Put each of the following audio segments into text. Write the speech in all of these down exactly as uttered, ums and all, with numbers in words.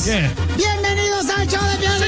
Yeah. Bienvenidos al show de Piolín.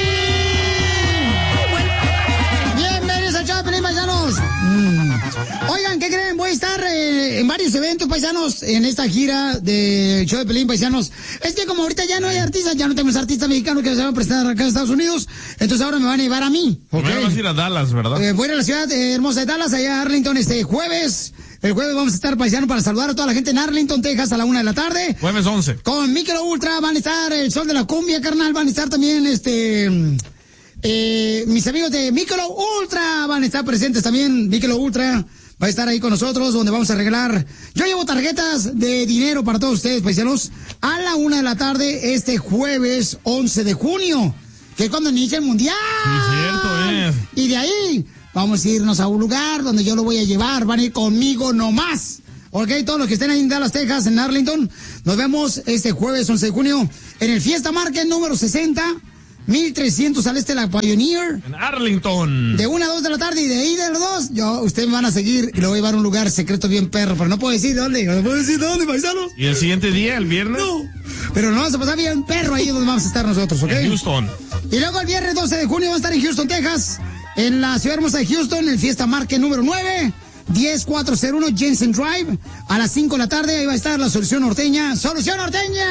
Sí. Bienvenidos al show de Piolín, paisanos. Mm. Oigan, ¿qué creen? Voy a estar eh, en varios eventos, paisanos, en esta gira del show de Piolín, paisanos. Es que como ahorita ya no hay artistas, ya no tenemos artistas mexicanos que se van a presentar acá en Estados Unidos, entonces ahora me van a llevar a mí. Okay. Vas a ir a Dallas, ¿verdad? Eh, voy a ir a la ciudad eh, hermosa de Dallas, allá a Arlington, este jueves. El jueves vamos a estar, paisano, para saludar a toda la gente en Arlington, Texas, a la una de la tarde. Jueves once. Con Micro Ultra van a estar el Sol de la Cumbia, carnal. Van a estar también, este... Eh, mis amigos de Micro Ultra van a estar presentes también. Micro Ultra va a estar ahí con nosotros, donde vamos a regalar. Yo llevo tarjetas de dinero para todos ustedes, paisanos, a la una de la tarde este jueves once de junio, que es cuando inicia el Mundial. Sí, cierto es. Y de ahí vamos a irnos a un lugar donde yo lo voy a llevar. Van a ir conmigo nomás. Ok, todos los que estén ahí en Dallas, Texas, en Arlington, nos vemos este jueves once de junio en el Fiesta Market número sesenta. mil trescientos al este de la Pioneer. En Arlington. De una a dos de la tarde y de ahí de los dos, yo, ustedes me van a seguir y lo voy a llevar a un lugar secreto bien perro, pero no puedo decir dónde, no puedo decir dónde, paisanos. ¿Y el siguiente día, el viernes? No, pero no vamos a pasar bien perro ahí donde vamos a estar nosotros, ¿ok? En Houston. Y luego el viernes doce de junio vamos a estar en Houston, Texas, en la ciudad hermosa de Houston, el Fiesta Market número nueve. diez cuatrocientos uno Jensen Drive, a las cinco de la tarde, ahí va a estar la Solución Norteña. ¡Solución Norteña!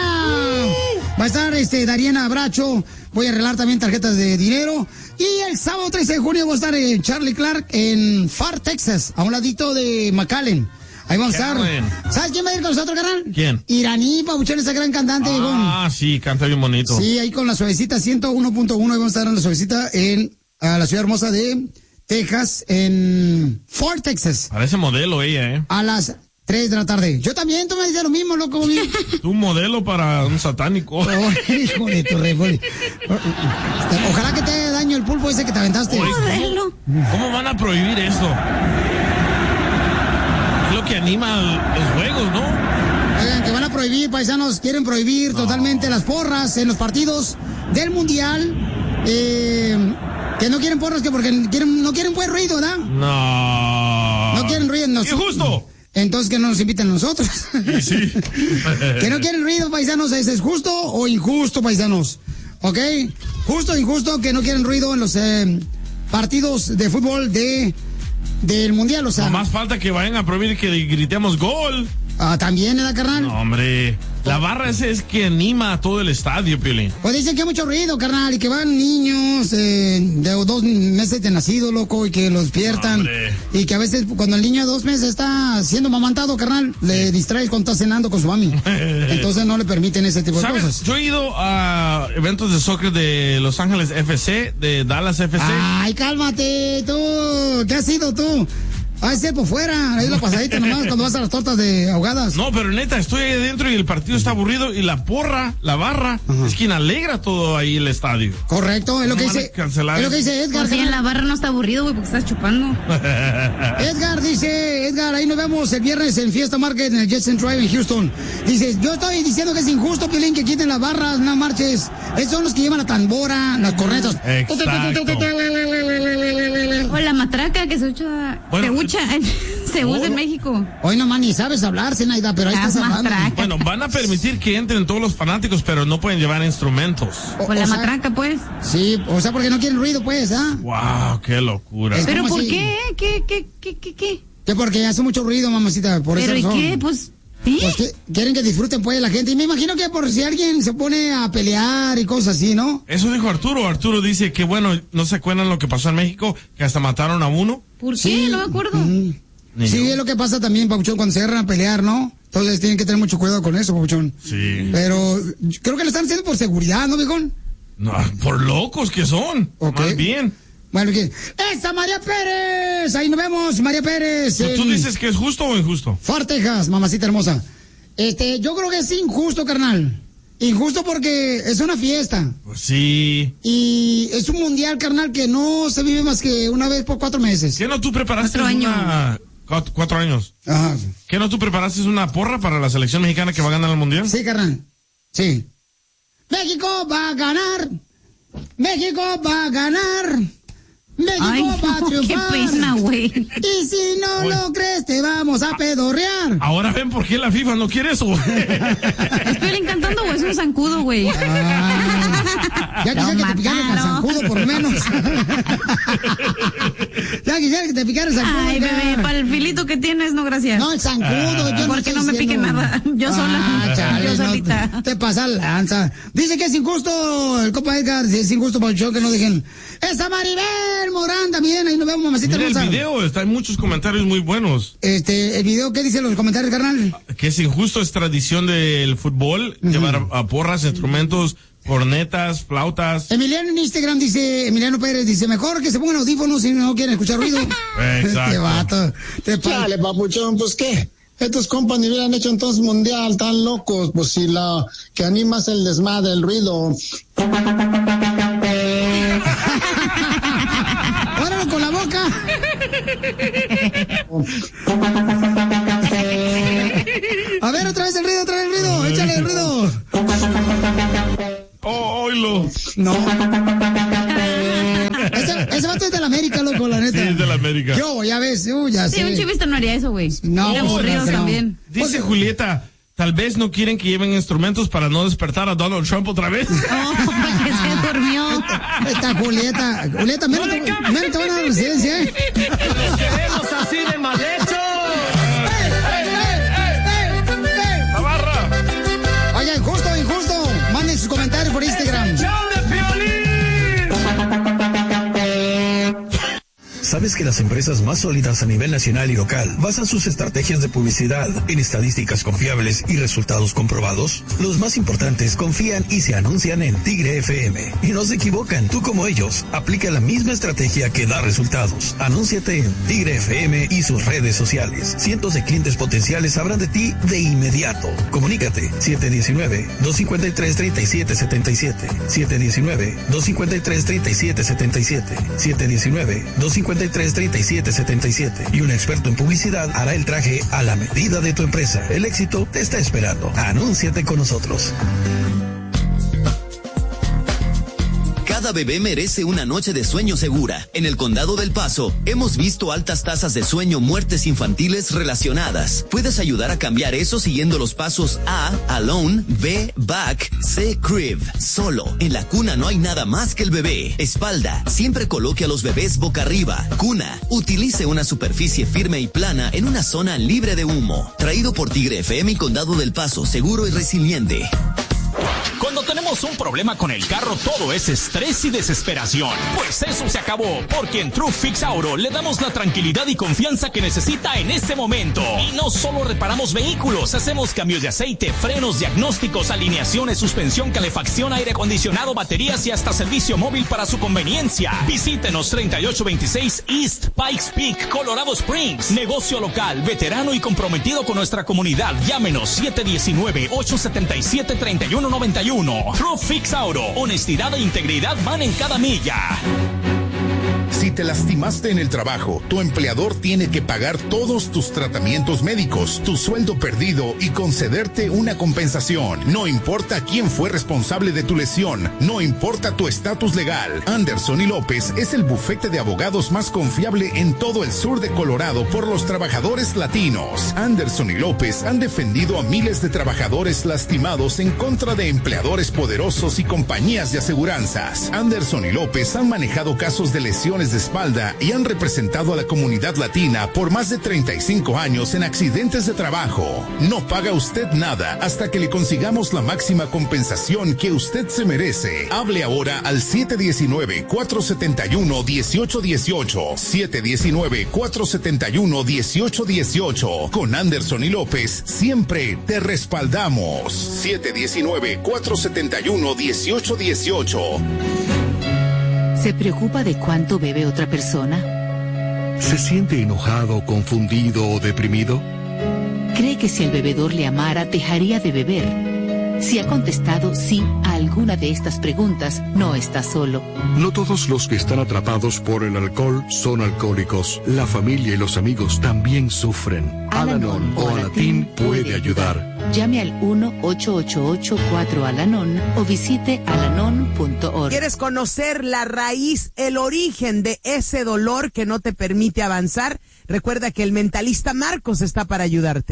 Va a estar este Dariana Bracho, voy a arreglar también tarjetas de dinero. Y el sábado trece de junio voy a estar en Charlie Clark, en Far, Texas, a un ladito de McAllen. Ahí vamos a estar. ¿Sabes quién va a ir con nosotros, carnal? ¿Quién? Iraní Pabuchón, esa gran cantante. Ah, con... sí, canta bien bonito. Sí, ahí con la suavecita ciento uno punto uno, ahí vamos a estar en la suavecita en a la ciudad hermosa de Texas, en Fort Texas. Parece modelo ella, ¿eh? A las tres de la tarde. Yo también, tú me dices lo mismo, loco. Tú modelo para un satánico. Oh, hijo de tu re, ojalá que te haga daño el pulpo ese que te aventaste. Oye, ¿cómo, ¿Cómo van a prohibir esto? Es lo que anima los juegos, ¿no? Oigan, que van a prohibir, paisanos, quieren prohibir no. totalmente las porras en los partidos del Mundial. Eh... Que no quieren porras, que porque quieren, no quieren pues ruido, ¿verdad? No. No quieren ruido. No, ¡Injusto! Entonces que no nos inviten a nosotros. Sí, sí. Que no quieren ruido, paisanos. ¿Es, ¿Es justo o injusto, paisanos? ¿Ok? Justo o injusto que no quieren ruido en los eh, partidos de fútbol de del Mundial, o sea. No más falta que vayan a prohibir que gritemos gol. Ah, también, ¿verdad, carnal? No, hombre. La barra ese es que anima a todo el estadio, Piolín. Pues dicen que hay mucho ruido, carnal, y que van niños eh, de dos meses de nacido, loco, y que los despiertan. No, y que a veces cuando el niño de dos meses está siendo mamantado, carnal, le distraes cuando está cenando con su mami. Entonces no le permiten ese tipo de ¿Sabes? cosas. Yo he ido a eventos de soccer de Los Ángeles F C, de Dallas F C. Ay, cálmate, tú. ¿Qué has sido tú? Ah, es por fuera, ahí la pasadita nomás cuando vas a las tortas de ahogadas. No, pero neta, estoy ahí adentro y el partido está aburrido y la porra, la barra, ajá, es quien alegra todo ahí el estadio. Correcto, es lo no que dice. Es lo que dice Edgar. Sí, en la barra no está aburrido, güey, porque estás chupando. Edgar dice, Edgar, ahí nos vemos el viernes en Fiesta Market en el Jetson Drive en Houston. Dice, yo estoy diciendo que es injusto, Piolín, que quiten las barras, no marches. Esos son los que llevan la tambora, las cornetas. Exacto. O la matraca que se usa. Bueno, se usa oh. en México. Hoy nomás ni sabes hablar, Zenaida, pero ahí la estás hablando. Matraca. Bueno, van a permitir que entren todos los fanáticos, pero no pueden llevar instrumentos. O, Con la o sea, matraca, pues. Sí, o sea, porque no quieren ruido, pues, ¿ah? Wow, qué locura. ¿Pero por así? qué? ¿Qué, qué, qué, qué, qué? Que porque hace mucho ruido, mamacita, por eso. ¿Pero y qué? Pues... ¿Sí? Pues que quieren que disfruten pues la gente. Y me imagino que por si alguien se pone a pelear y cosas así, ¿no? Eso dijo Arturo. Arturo dice que bueno, no se acuerdan lo que pasó en México, que hasta mataron a uno. ¿Por sí. qué? No me acuerdo. Mm. Sí, es lo que pasa también, Papuchón, cuando se agarran a pelear, ¿no? Entonces tienen que tener mucho cuidado con eso, Papuchón. Sí. Pero creo que lo están haciendo por seguridad, ¿no, viejón? No, por locos que son. Okay. Más bien. Bueno, ¿qué? ¡Esa María Pérez! Ahí nos vemos, María Pérez. ¿Tú en... dices que es justo o injusto? Far, Texas, mamacita hermosa. Este, yo creo que es injusto, carnal. Injusto porque es una fiesta. Pues sí. Y es un mundial, carnal, que no se vive más que una vez por cuatro meses. ¿Qué no tú preparaste cuatro una... años? Cuatro, cuatro años. Ajá. ¿Qué no tú preparaste una porra para la selección mexicana que va a ganar el mundial? Sí, carnal. Sí. México va a ganar. México va a ganar. México Ay, va a no, triunfar. Qué pena, güey. Y si no Uy. lo crees, te vamos a pedorrear. Ahora ven por qué la FIFA no quiere eso. ¿Es Piolín cantando o es mismo zancudo, güey. Ah, ya quisiera que te picara el zancudo, por lo menos. Ya quisiera que te picara el zancudo. Ay, ya. Bebé, para el filito que tienes, no, gracias. No, el zancudo. Ah, yo porque no, no me pique nada. Yo sola. Ah, chale, yo solita. No, te pasa lanza. Dice que es injusto, el compa Edgar, es injusto para el show que no dejen. ¡Esa Maribel Morán también! Ahí nos vemos, mamacita hermosa. El video, está, hay muchos comentarios muy buenos. Este, el video, ¿qué dicen los comentarios, carnal? Que es injusto, es tradición del fútbol, uh-huh. llevar a, a porras, instrumentos, cornetas, flautas. Emiliano en Instagram dice, Emiliano Pérez dice, mejor que se pongan audífonos si no quieren escuchar ruido. Exacto. Este vato. Te Dale, papuchón, pues qué. Estos compas ni hubieran hecho entonces mundial, tan locos, pues si la que animas el desmadre, el ruido. ¡Óralo con la boca! A ver, otra vez el ruido, otra vez el ruido, échale el ruido. Oh, oílo. No. Ese, ese vato es de la América, loco, la neta. Sí, es de la América. Yo, ya ves, uh, ya sé. Sí, un chivista no haría eso, güey. No, y aburridos no, no. también. Dice Julieta, tal vez no quieren que lleven instrumentos para no despertar a Donald Trump otra vez. Oh, porque se durmió. Esta Julieta, Julieta, menos, no te, menos te van a dar residencia, ¿eh? Los queremos así de mal hecho. ¡La barra! Oye, injusto, injusto. Manden sus comentarios por Instagram. ¿Sabes que las empresas más sólidas a nivel nacional y local basan sus estrategias de publicidad en estadísticas confiables y resultados comprobados? Los más importantes confían y se anuncian en Tigre F M. Y no se equivocan, tú como ellos. Aplica la misma estrategia que da resultados. Anúnciate en Tigre F M y sus redes sociales. Cientos de clientes potenciales sabrán de ti de inmediato. Comunícate siete uno nueve, dos cinco tres, tres siete siete siete. siete uno nueve, dos cinco tres, tres siete siete siete. siete uno nueve, dos cinco tres, tres siete siete siete y un experto en publicidad hará el traje a la medida de tu empresa. El éxito te está esperando. Anúnciate con nosotros. Cada bebé merece una noche de sueño segura. En el Condado del Paso, hemos visto altas tasas de sueño, muertes infantiles relacionadas. Puedes ayudar a cambiar eso siguiendo los pasos A, Alone, B, Back, C, Crib. Solo. En la cuna no hay nada más que el bebé. Espalda. Siempre coloque a los bebés boca arriba. Cuna. Utilice una superficie firme y plana en una zona libre de humo. Traído por Tigre F M y Condado del Paso, seguro y resiliente. Cuando tenemos un problema con el carro, todo es estrés y desesperación. Pues eso se acabó, porque en True Fix Auto le damos la tranquilidad y confianza que necesita en este momento. Y no solo reparamos vehículos, hacemos cambios de aceite, frenos, diagnósticos, alineaciones, suspensión, calefacción, aire acondicionado, baterías y hasta servicio móvil para su conveniencia. Visítenos treinta y ocho veintiséis East Pikes Peak, Colorado Springs. Negocio local, veterano y comprometido con nuestra comunidad. Llámenos siete uno nueve, ocho siete siete, tres uno nueve uno. True Fix Auto. Honestidad e integridad van en cada milla. Si te lastimaste en el trabajo, tu empleador tiene que pagar todos tus tratamientos médicos, tu sueldo perdido y concederte una compensación. No importa quién fue responsable de tu lesión, no importa tu estatus legal. Anderson y López es el bufete de abogados más confiable en todo el sur de Colorado por los trabajadores latinos. Anderson y López han defendido a miles de trabajadores lastimados en contra de empleadores poderosos y compañías de aseguranzas. Anderson y López han manejado casos de lesiones de espalda y han representado a la comunidad latina por más de treinta y cinco años en accidentes de trabajo. No paga usted nada hasta que le consigamos la máxima compensación que usted se merece. Hable ahora al siete uno nueve, cuatro siete uno, uno ocho uno ocho. siete uno nueve, cuatro siete uno, uno ocho uno ocho. Con Anderson y López siempre te respaldamos. siete uno nueve, cuatro siete uno, uno ocho uno ocho. ¿Se preocupa de cuánto bebe otra persona? ¿Se siente enojado, confundido o deprimido? ¿Cree que si el bebedor le amara, dejaría de beber? Si ha contestado sí a alguna de estas preguntas, no está solo. No todos los que están atrapados por el alcohol son alcohólicos. La familia y los amigos también sufren. Al-Anon o Alatín puede ayudar. Llame al uno ocho ocho ocho cuatro Al-Anon o visite alanon punto org. ¿Quieres conocer la raíz, el origen de ese dolor que no te permite avanzar? Recuerda que el mentalista Marcos está para ayudarte.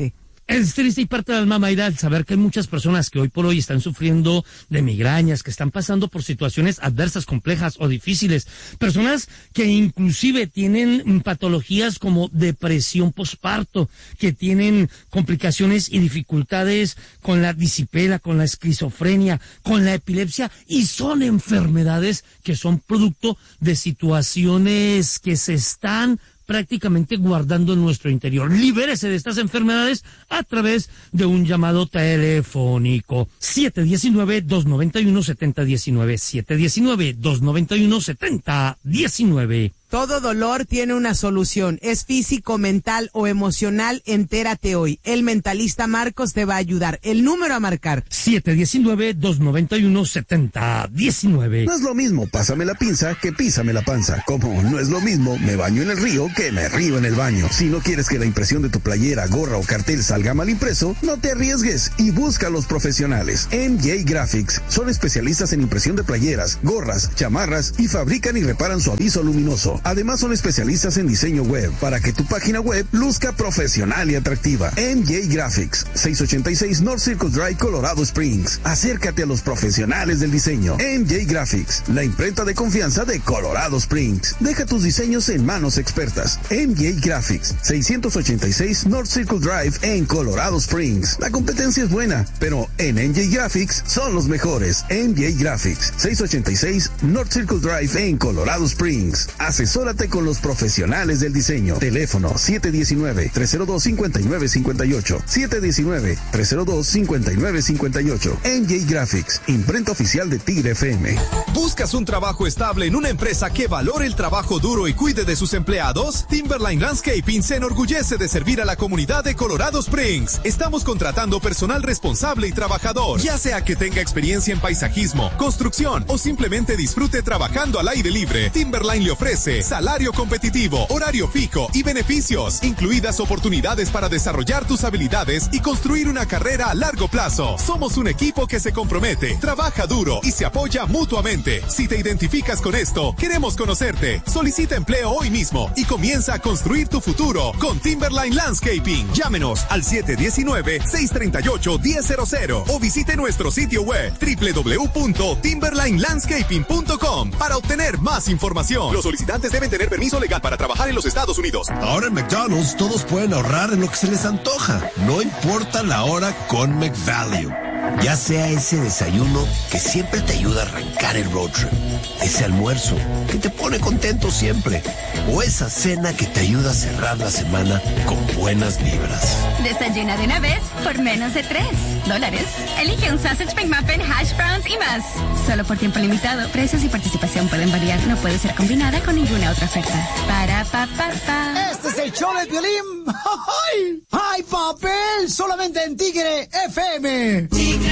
Es triste y parte del alma, Mayra, al saber que hay muchas personas que hoy por hoy están sufriendo de migrañas, que están pasando por situaciones adversas, complejas o difíciles. Personas que inclusive tienen patologías como depresión posparto, que tienen complicaciones y dificultades con la disipela, con la esquizofrenia, con la epilepsia, y son enfermedades que son producto de situaciones que se están prácticamente guardando en nuestro interior. Libérese de estas enfermedades a través de un llamado telefónico. siete uno nueve, dos nueve uno, siete cero uno nueve, siete uno nueve, dos nueve uno, siete cero uno nueve. Todo dolor tiene una solución. Es físico, mental o emocional. Entérate hoy. El mentalista Marcos te va a ayudar. El número a marcar: siete uno nueve, dos nueve uno, siete cero uno nueve. No es lo mismo pásame la pinza que písame la panza. Como no es lo mismo me baño en el río que me río en el baño. Si no quieres que la impresión de tu playera, gorra o cartel salga mal impreso, no te arriesgues y busca a los profesionales. M J Graphics son especialistas en impresión de playeras, gorras, chamarras y fabrican y reparan su aviso luminoso. Además son especialistas en diseño web para que tu página web luzca profesional y atractiva. M J Graphics, seiscientos ochenta y seis North Circle Drive, Colorado Springs. Acércate a los profesionales del diseño. M J Graphics, la imprenta de confianza de Colorado Springs. Deja tus diseños en manos expertas. M J Graphics, seiscientos ochenta y seis North Circle Drive en Colorado Springs. La competencia es buena, pero en M J Graphics son los mejores. M J Graphics, seiscientos ochenta y seis North Circle Drive en Colorado Springs. Asesórate con los profesionales del diseño. Teléfono siete uno nueve, tres cero dos, cinco nueve cinco ocho. siete uno nueve, tres cero dos, cinco nueve cinco ocho. M J Graphics, imprenta oficial de Tigre F M. ¿Buscas un trabajo estable en una empresa que valore el trabajo duro y cuide de sus empleados? Timberline Landscaping se enorgullece de servir a la comunidad de Colorado Springs. Estamos contratando personal responsable y trabajador, ya sea que tenga experiencia en paisajismo, construcción o simplemente disfrute trabajando al aire libre. Timberline le ofrece salario competitivo, horario fijo y beneficios, incluidas oportunidades para desarrollar tus habilidades y construir una carrera a largo plazo. Somos un equipo que se compromete, trabaja duro y se apoya mutuamente. Si te identificas con esto, queremos conocerte. Solicita empleo hoy mismo y comienza a construir tu futuro con Timberline Landscaping. Llámenos al siete uno nueve, seis tres ocho, uno cero cero cero o visite nuestro sitio web doble u doble u doble u punto timberline landscaping punto com para obtener más información. Los solicitantes deben tener permiso legal para trabajar en los Estados Unidos. Ahora en McDonald's todos pueden ahorrar en lo que se les antoja, no importa la hora con McValue. Ya sea ese desayuno que siempre te ayuda a arrancar el road trip, ese almuerzo que te pone contento siempre, o esa cena que te ayuda a cerrar la semana con buenas vibras. Desayuna de una vez por menos de tres dólares. Elige un sausage McMuffin, hash browns y más. Solo por tiempo limitado. Precios y participación pueden variar. No puede ser combinada con ninguna otra oferta. Para pa pa pa. Este es el show de Piolín. ¡Ay! ¡Ay, papel! Solamente en Tigre F M. Tigre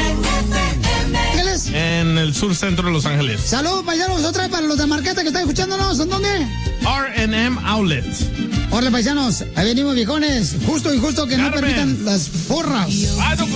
F M. En el sur centro de Los Ángeles. Saludos, paisanos, otra vez para los de Marqueta que están escuchándonos. ¿En dónde? R and M Outlet. Hola, paisanos. Ahí venimos, viejones. Justo y justo que Carmen. no permitan las porras. Ah, no.